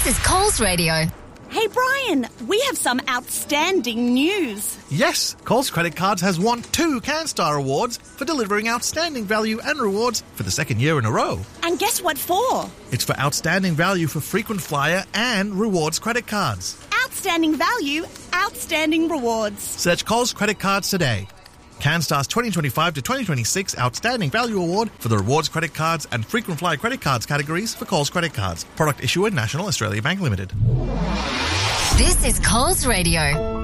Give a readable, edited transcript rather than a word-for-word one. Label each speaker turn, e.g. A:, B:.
A: is Coles Radio.
B: Hey, Brian, we have some outstanding news.
C: Yes, Coles Credit Cards has won 2 CanStar Awards for delivering outstanding value and rewards for the second year in a row.
B: And guess what for?
C: It's for outstanding value for frequent flyer and rewards credit cards.
B: Outstanding value, outstanding rewards.
C: Search Coles Credit Cards today. CanStar's 2025 to 2026 Outstanding Value Award for the rewards credit cards and frequent flyer credit cards categories for Coles Credit Cards. Product issuer National Australia Bank Limited.
A: This is Coles Radio.